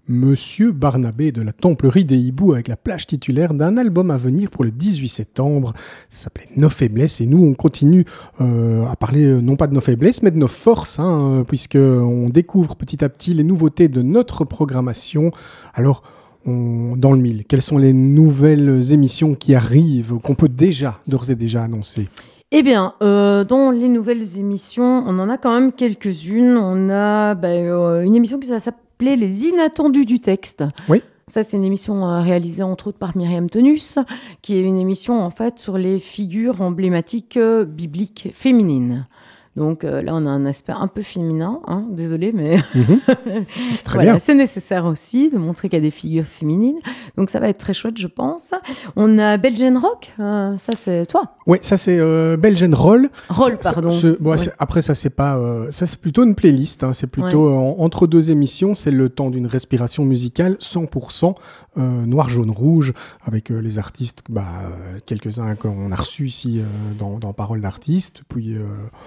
Monsieur Barnabé de la Templerie des Hiboux avec la plage titulaire d'un album à venir pour le 18 septembre. Ça s'appelait Nos faiblesses et nous on continue à parler non pas de nos faiblesses mais de nos forces puisqu'on découvre petit à petit les nouveautés de notre programmation. Alors dans le mille, quelles sont les nouvelles émissions qui arrivent, qu'on peut d'ores et déjà annoncer ? Eh bien, dans les nouvelles émissions, on en a quand même quelques-unes. On a une émission qui s'appelait Les Inattendus du texte. Oui. Ça, c'est une émission réalisée entre autres par Myriam Tenus, qui est une émission en fait sur les figures emblématiques bibliques féminines. Donc là, on a un aspect un peu féminin, désolé, mais c'est très bien. C'est nécessaire aussi de montrer qu'il y a des figures féminines. Donc ça va être très chouette, je pense. On a Belgian Rock, ça c'est toi. Oui, ça c'est Belgian Roll. Pardon. Après, ça c'est pas, ça c'est plutôt une playlist. C'est plutôt entre deux émissions, c'est le temps d'une respiration musicale 100% noir, jaune, rouge, avec les artistes, quelques-uns qu'on a reçus ici dans Parole d'artistes, puis.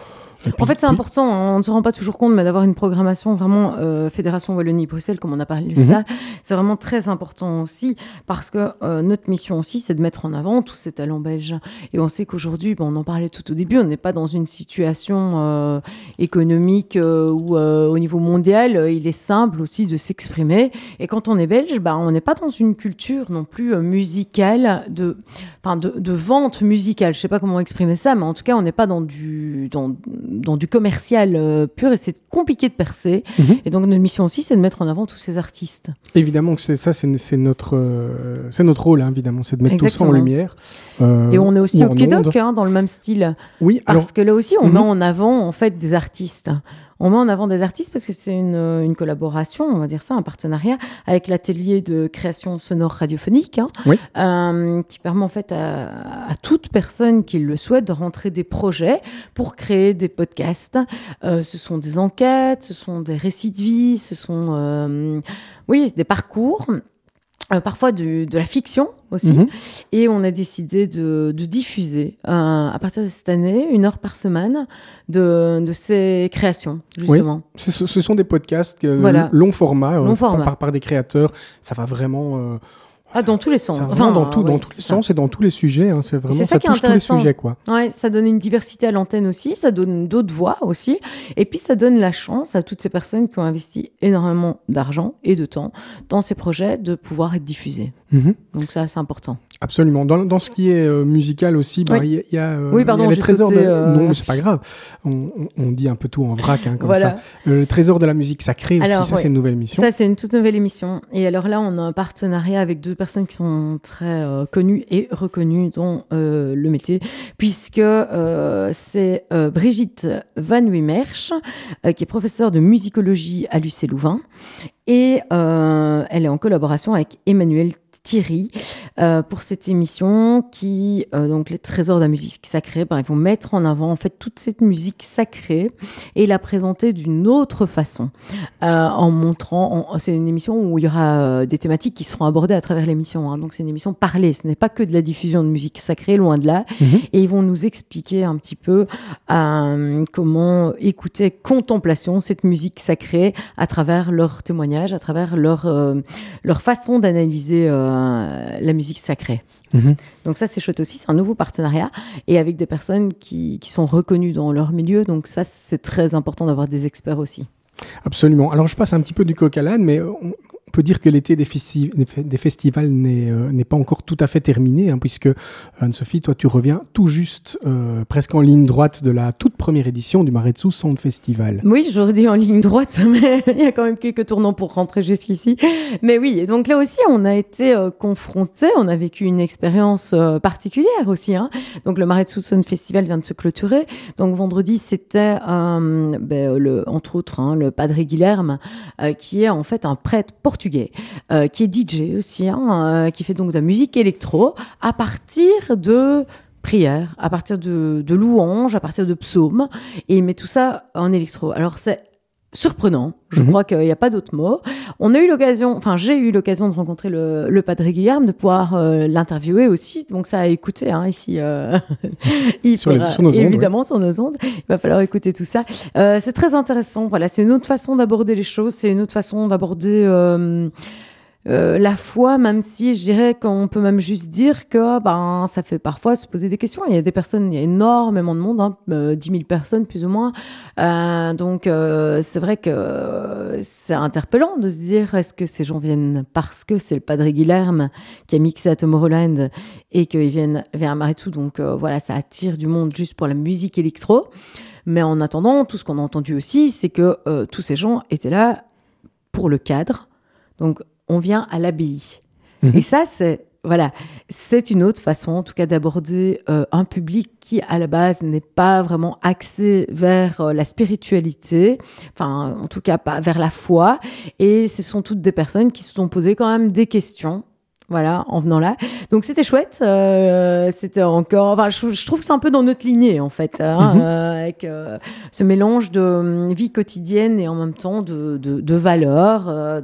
En fait, c'est important, on ne se rend pas toujours compte, mais d'avoir une programmation vraiment Fédération Wallonie-Bruxelles, comme on a parlé de ça, c'est vraiment très important aussi, parce que notre mission aussi, c'est de mettre en avant tous ces talents belges. Et on sait qu'aujourd'hui, on en parlait tout au début, on n'est pas dans une situation économique où au niveau mondial, il est simple aussi de s'exprimer. Et quand on est belge, on n'est pas dans une culture non plus musicale, de vente musicale. Je ne sais pas comment exprimer ça, mais en tout cas, on n'est pas dans du commercial pur et c'est compliqué de percer. Et donc notre mission aussi, c'est de mettre en avant tous ces artistes. Évidemment que c'est notre rôle, évidemment, c'est de mettre tout ça en lumière. Et on est aussi au Quédoc, dans le même style. Oui, parce que là aussi, on met en avant en fait des artistes. On met en avant des artistes parce que c'est une collaboration, on va dire ça, un partenariat avec l'atelier de création sonore radiophonique, qui permet en fait à toute personne qui le souhaite de rentrer des projets pour créer des podcasts. Ce sont des enquêtes, ce sont des récits de vie, ce sont des parcours. Parfois de la fiction aussi. Et on a décidé de diffuser à partir de cette année 1 heure par semaine de ces créations, justement. Oui. Ce sont des podcasts long format, par des créateurs. Ça va vraiment... dans tous les sens. Dans tous les sens et dans tous les sujets. C'est vraiment ça touche tous les sujets, quoi. Ouais, ça donne une diversité à l'antenne aussi, ça donne d'autres voix aussi, et puis ça donne la chance à toutes ces personnes qui ont investi énormément d'argent et de temps dans ces projets de pouvoir être diffusés. Donc ça, c'est important. Absolument. Dans ce qui est musical aussi, il y a les trésors Non, c'est pas grave. On dit un peu tout en vrac, comme ça. Le trésor de la musique sacrée aussi, ça c'est une nouvelle émission. Ça, c'est une toute nouvelle émission. Et alors là, on a un partenariat avec 2 personnes qui sont très connues et reconnues dans le métier, puisque c'est Brigitte Van Wimmersch, qui est professeure de musicologie à l'UC Louvain, et elle est en collaboration avec Emmanuel Thierry pour cette émission qui donc les trésors de la musique sacrée, ils vont mettre en avant en fait toute cette musique sacrée et la présenter d'une autre façon en montrant c'est une émission où il y aura des thématiques qui seront abordées à travers l'émission, donc c'est une émission parlée, ce n'est pas que de la diffusion de musique sacrée, loin de là. Et ils vont nous expliquer un petit peu comment écouter contemplation, cette musique sacrée à travers leurs témoignages, à travers leur façon d'analyser la musique sacrée. Donc ça, c'est chouette aussi, c'est un nouveau partenariat et avec des personnes qui sont reconnues dans leur milieu, donc ça, c'est très important d'avoir des experts aussi. Absolument. Alors, je passe un petit peu du coq à l'âne, mais on peut dire que l'été des festivals n'est pas encore tout à fait terminé, puisque Anne-Sophie, toi, tu reviens tout juste, presque en ligne droite de la toute première édition du Maretsu Sound Festival. Oui, je redis en ligne droite, mais il y a quand même quelques tournants pour rentrer jusqu'ici. Mais oui, et donc là aussi, on a été confrontés, on a vécu une expérience particulière aussi. Donc le Maretsu Sound Festival vient de se clôturer. Donc vendredi, c'était entre autres le Padre Guilherme, qui est en fait un prêtre portugais, qui est DJ aussi, qui fait donc de la musique électro à partir de prières, à partir de louanges, à partir de psaumes, et il met tout ça en électro. Alors c'est surprenant. Je crois qu'il n'y a pas d'autre mot. J'ai eu l'occasion de rencontrer le Padre Guilherme, de pouvoir l'interviewer aussi. Donc ça a écouté ici. Sur nos ondes, évidemment, sur nos ondes. Il va falloir écouter tout ça. C'est très intéressant. Voilà, c'est une autre façon d'aborder les choses. C'est une autre façon d'aborder la foi, même si je dirais qu'on peut même juste dire que ça fait parfois se poser des questions. Il y a énormément de monde, 10 000 personnes plus ou moins. Donc c'est vrai que c'est interpellant de se dire, est-ce que ces gens viennent parce que c'est le Padre Guilherme qui a mixé à Tomorrowland et qu'ils viennent vers Amaretsu, donc voilà, ça attire du monde juste pour la musique électro. Mais en attendant, tout ce qu'on a entendu aussi, c'est que tous ces gens étaient là pour le cadre. Donc on vient à l'abbaye. Et ça, c'est une autre façon, en tout cas, d'aborder un public qui, à la base, n'est pas vraiment axé vers la spiritualité, enfin, en tout cas, pas vers la foi. Et ce sont toutes des personnes qui se sont posées quand même des questions. Voilà, en venant là. Donc, c'était chouette. C'était encore... je trouve que c'est un peu dans notre lignée, en fait, avec ce mélange de vie quotidienne et en même temps de valeurs,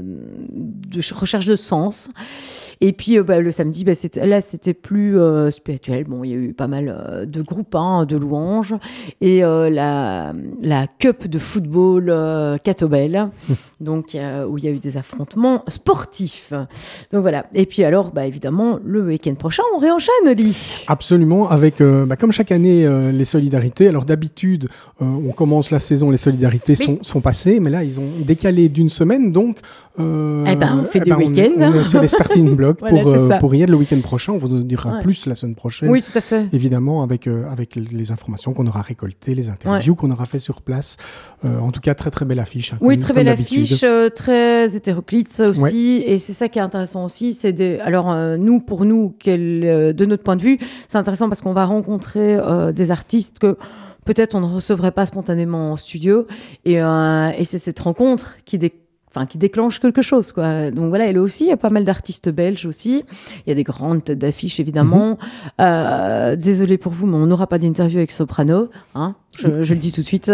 de recherche de sens. Et puis, le samedi, c'était plus spirituel. Bon, il y a eu pas mal de groupes, de louanges. Et la cup de football Catobel, donc, où il y a eu des affrontements sportifs. Donc, voilà. Et puis alors, évidemment, le week-end prochain, on réenchaîne, Oli. Absolument, avec, comme chaque année, les solidarités. Alors d'habitude, on commence la saison, les solidarités sont passées, mais là, ils ont décalé d'une semaine, donc... on fait des week-ends. On fait les starting blocks voilà, pour y être le week-end prochain. On vous en dira plus la semaine prochaine. Oui, tout à fait. Évidemment, avec les informations qu'on aura récoltées, les interviews qu'on aura fait sur place. En tout cas, très très belle affiche. Oui, très belle affiche, très hétéroclite aussi. Ouais. Et c'est ça qui est intéressant aussi. Alors, pour nous, de notre point de vue, c'est intéressant parce qu'on va rencontrer des artistes que peut-être on ne recevrait pas spontanément en studio. Et c'est cette rencontre qui déclenche quelque chose, quoi. Donc voilà, et là aussi, il y a pas mal d'artistes belges aussi. Il y a des grandes têtes d'affiche, évidemment. Désolée pour vous, mais on n'aura pas d'interview avec Soprano, hein. Je le dis tout de suite.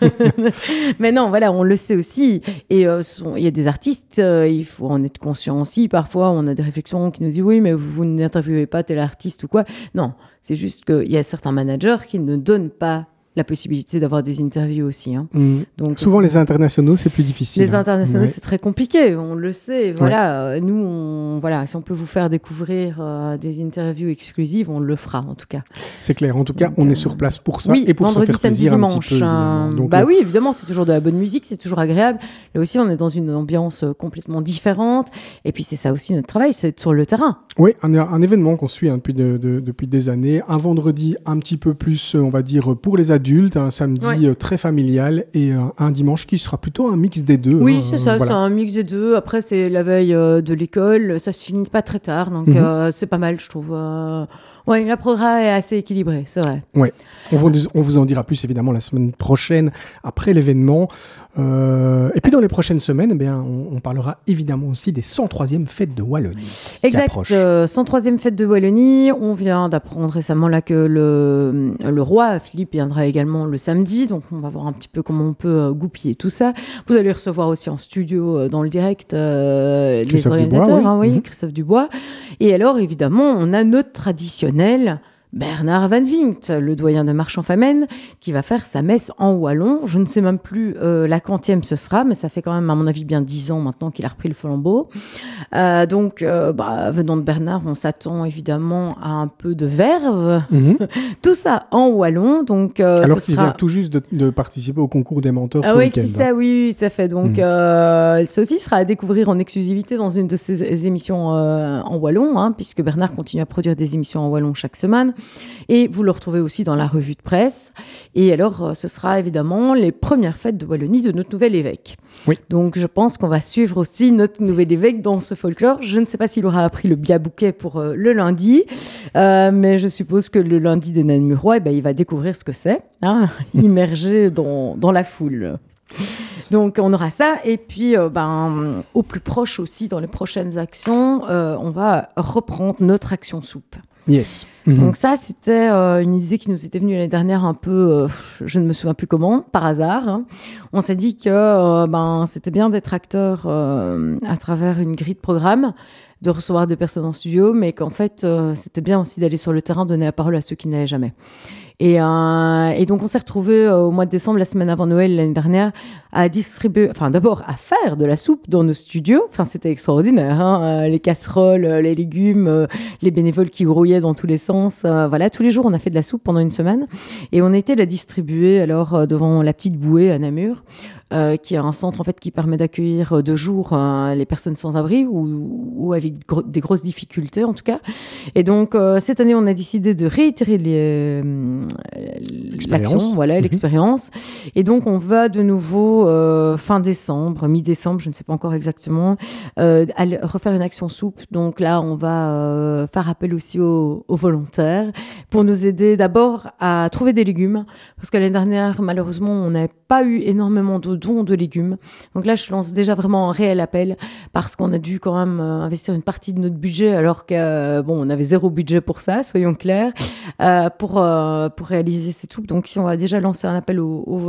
Mais non, voilà, on le sait aussi. Et il y a des artistes, il faut en être conscient aussi. Parfois, on a des réflexions qui nous disent « Oui, mais vous n'interviewez pas tel artiste ou quoi ». Non, c'est juste qu'il y a certains managers qui ne donnent pas la possibilité d'avoir des interviews aussi. Hein. Donc, souvent, les internationaux, c'est plus difficile. Les internationaux, c'est très compliqué, on le sait. Voilà, nous, si on peut vous faire découvrir des interviews exclusives, on le fera, en tout cas. C'est clair. En tout cas, on est sur place pour ça et pour vendredi, se faire plaisir samedi, dimanche, un petit peu. Donc, oui, évidemment, c'est toujours de la bonne musique, c'est toujours agréable. Là aussi, on est dans une ambiance complètement différente. Et puis, c'est ça aussi notre travail, c'est sur le terrain. Oui, un événement qu'on suit depuis des années. Un vendredi un petit peu plus, on va dire, pour les adultes, un samedi très familial et un dimanche qui sera plutôt un mix des deux. Oui, c'est ça, c'est un mix des deux. Après, c'est la veille de l'école, ça se finit pas très tard, donc c'est pas mal, je trouve. La programme est assez équilibrée, c'est vrai. Oui, on vous en dira plus évidemment la semaine prochaine, après l'événement. Et puis dans les prochaines semaines, on parlera évidemment aussi des 103e fêtes de Wallonie. Exact, 103e fête de Wallonie. On vient d'apprendre récemment là que le roi Philippe viendra également le samedi, donc on va voir un petit peu comment on peut goupiller tout ça. Vous allez recevoir aussi en studio dans le direct les organisateurs, Dubois, Christophe Dubois. Et alors évidemment, on a notre traditionnel Bernard Van Vingt, le doyen de Marchand-Famenne, qui va faire sa messe en wallon. Je ne sais même plus la quantième ce sera, mais ça fait quand même, à mon avis, bien 10 ans maintenant qu'il a repris le flambeau. Donc, venant de Bernard, on s'attend évidemment à un peu de verve. Tout ça en wallon. Donc, alors qu'il vient tout juste de participer au concours des mentors ce week-end. C'est ça, oui, tout à fait. Donc, ceci sera à découvrir en exclusivité dans une de ses émissions en wallon, puisque Bernard continue à produire des émissions en wallon chaque semaine. Et vous le retrouvez aussi dans la revue de presse. Et alors, ce sera évidemment les premières fêtes de Wallonie de notre nouvel évêque. Oui. Donc, je pense qu'on va suivre aussi notre nouvel évêque dans ce folklore. Je ne sais pas s'il aura appris le biabouquet pour le lundi, mais je suppose que le lundi des Namurois, il va découvrir ce que c'est, immergé dans la foule. Donc, on aura ça. Et puis, au plus proche aussi, dans les prochaines actions, on va reprendre notre action soupe. Yes. Donc ça, c'était une idée qui nous était venue l'année dernière un peu, je ne me souviens plus comment, par hasard. Hein. On s'est dit que c'était bien d'être acteur à travers une grille de programme, de recevoir des personnes en studio, mais qu'en fait, c'était bien aussi d'aller sur le terrain, donner la parole à ceux qui n'allaient jamais. Et donc, on s'est retrouvés au mois de décembre, la semaine avant Noël, l'année dernière, à distribuer, enfin, d'abord, à faire de la soupe dans nos studios. Enfin, c'était extraordinaire, hein. Les casseroles, les légumes, les bénévoles qui grouillaient dans tous les sens. Voilà, tous les jours, on a fait de la soupe pendant une semaine. Et on était la distribuer, alors, devant la Petite Bouée à Namur, qui est un centre, en fait, qui permet d'accueillir de jour les personnes sans abri ou avec des grosses difficultés, en tout cas. Et donc, cette année, on a décidé de réitérer l'action, voilà, l'expérience. Et donc, on va de nouveau, fin décembre, mi-décembre, je ne sais pas encore exactement, refaire une action soupe. Donc là, on va faire appel aussi aux volontaires pour nous aider d'abord à trouver des légumes. Parce que l'année dernière, malheureusement, on n'avait pas eu énormément de dons de légumes. Donc là, je lance déjà vraiment un réel appel parce qu'on a dû quand même investir une partie de notre budget alors on avait zéro budget pour ça, soyons clairs, pour réaliser ces soupes. Donc, si on va déjà lancer un appel aux